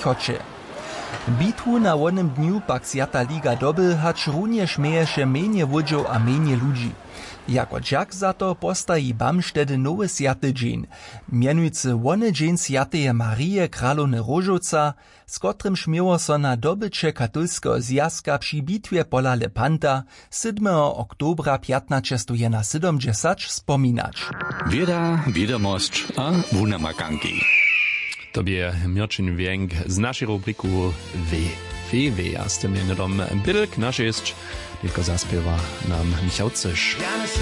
pichocie. Bitwu na onym dniu pak zjata Liga doby, hacz runjež mieješe menje wudziow a menje ludzi. Jako džak za to postaji Bamštedy nowy zjaty dzień, mianujcy wony dzień zjateje Marije Kralowny Róžovca, z kotrym śmieło so na dobycie katolskiego zjazka przy bitwie pola Lepanta 7. oktobra 1570 wspominać. Wieda, wiadomość a wunamakanki. Tobie Mirčin Wienk z naszej rubriku WWW, a z tym jednym bydlk nasz jest, tylko zaspiewa nam Michał Cysz.